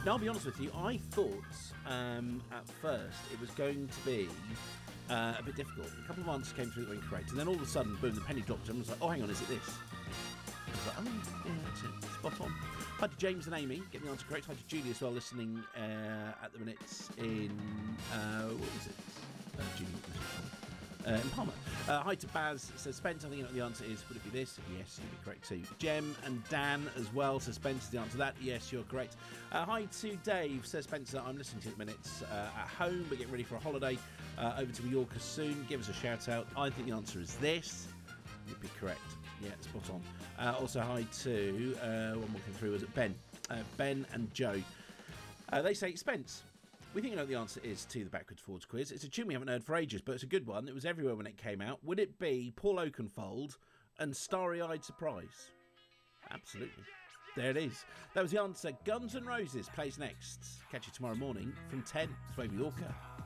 Now, I'll be honest with you, I thought at first it was going to be a bit difficult. A couple of answers came through that were incorrect, and then all of a sudden, boom, the penny dropped, and I was like, oh, hang on, is it this? I was like, oh, yeah, that's it. Spot on. Hi to James and Amy, getting the answer correct. Hi to Julie as well, listening at the minute in, what is it? Julie, in Palmer. Hi to Baz, says Spence, I think you know what the answer is. Would it be this? Yes, you'd be correct too. Jem and Dan as well, says Spence is the answer to that. Yes, you're correct. Hi to Dave, says Spencer, I'm listening to you at the minute at home, but getting ready for a holiday over to Mallorca soon. Give us a shout out. I think the answer is this. You'd be correct. Yeah, spot on. Also, hi to, one more came through, was it Ben? Ben and Joe. They say, Spence, we think you know what the answer is to the Backwards Forwards quiz. It's a tune we haven't heard for ages, but it's a good one. It was everywhere when it came out. Would it be Paul Oakenfold and Starry Eyed Surprise? Absolutely. There it is. That was the answer. Guns N' Roses plays next. Catch you tomorrow morning from 10. It's Wavy Orca.